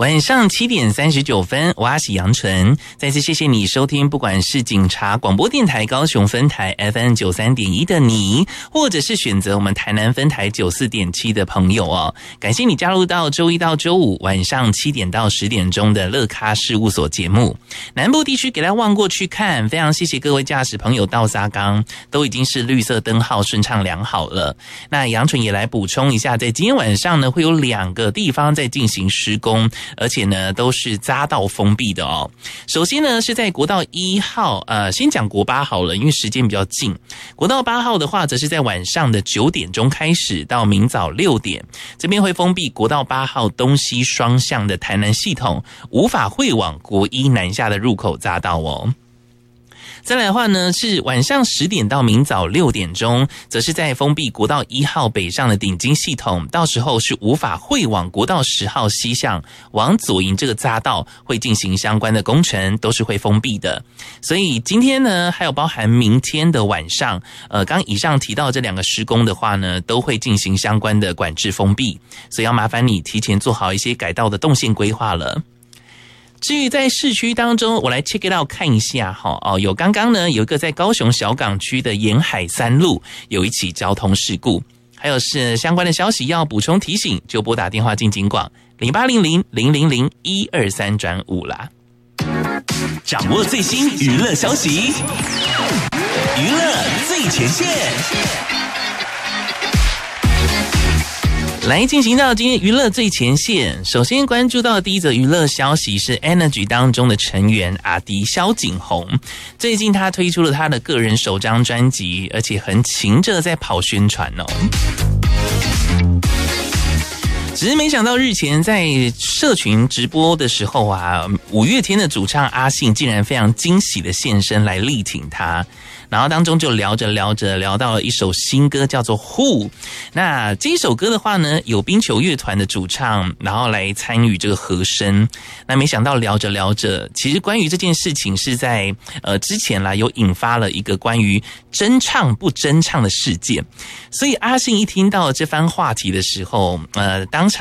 晚上7点39分，我是杨纯，再次谢谢你收听，不管是警察广播电台高雄分台 FM 93.1的你，或者是选择我们台南分台 94.7 的朋友哦，感谢你加入到周一到周五晚上7点到10点钟的乐咖事务所节目。南部地区给它望过去看，非常谢谢各位驾驶朋友到沙冈，都已经是绿色灯号顺畅良好了。那杨纯也来补充一下，在今天晚上呢，会有2个地方在进行施工，而且呢都是匝道封闭的哦。首先呢是在国道1号，先讲国8好了，因为时间比较近。国道8号的话，则是在晚上的9点钟开始到明早6点，这边会封闭国道8号东西双向的台南系统，无法会往国1南下的入口匝道哦。再来的话呢，是晚上10点到明早6点钟，则是在封闭国道1号北上的顶金系统，到时候是无法会往国道10号西向往左营这个匝道会进行相关的工程，都是会封闭的。所以今天呢，还有包含明天的晚上，刚以上提到这2个施工的话呢，都会进行相关的管制封闭，所以要麻烦你提前做好一些改道的动线规划了。至于在市区当中，我来 check it out 看一下哈有刚刚呢有一个在高雄小港区的沿海3路有一起交通事故，还有是相关的消息要补充提醒，就拨打电话进警广0800-000-123-5啦。 掌握最新娱乐消息，娱乐最前线。 来进行到今天娱乐最前线，首先关注到的第一则娱乐消息是 Energy 当中的成员阿迪萧景宏，最近他推出了他的个人首张专辑，而且很勤着在跑宣传哦。只是没想到日前在社群直播的时候啊，5月天的主唱阿信竟然非常惊喜的现身来力挺他。然后当中就聊着聊到了一首新歌叫做 Who， 那这一首歌的话呢，有冰球乐团的主唱然后来参与这个和声。那没想到聊着，其实关于这件事情是在之前啦有引发了一个关于真唱不真唱的事件。所以阿信一听到这番话题的时候，当